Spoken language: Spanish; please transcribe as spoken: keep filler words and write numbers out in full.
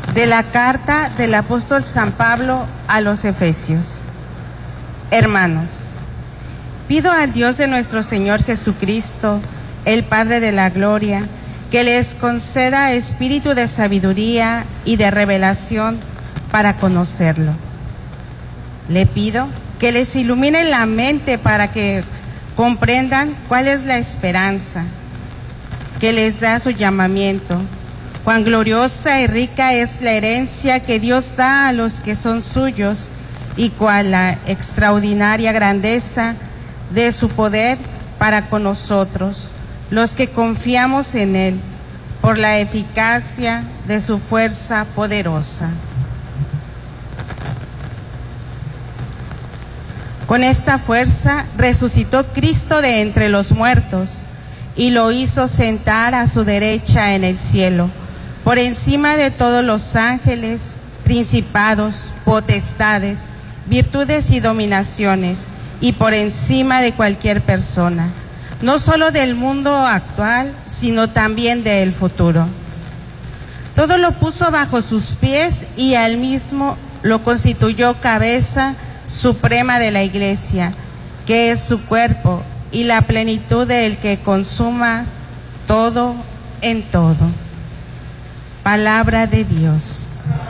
De la carta del apóstol San Pablo a los Efesios. Hermanos, pido al Dios de nuestro Señor Jesucristo, el Padre de la Gloria, que les conceda espíritu de sabiduría y de revelación para conocerlo. Le pido que les ilumine la mente para que comprendan cuál es la esperanza que les da su llamamiento, cuán gloriosa y rica es la herencia que Dios da a los que son suyos y cuál la extraordinaria grandeza de su poder para con nosotros, los que confiamos en Él, por la eficacia de su fuerza poderosa. Con esta fuerza resucitó Cristo de entre los muertos y lo hizo sentar a su derecha en el cielo, por encima de todos los ángeles, principados, potestades, virtudes y dominaciones, y por encima de cualquier persona, no solo del mundo actual, sino también del futuro. Todo lo puso bajo sus pies y a él mismo lo constituyó cabeza suprema de la Iglesia, que es su cuerpo y la plenitud del que consuma todo en todo. Palabra de Dios.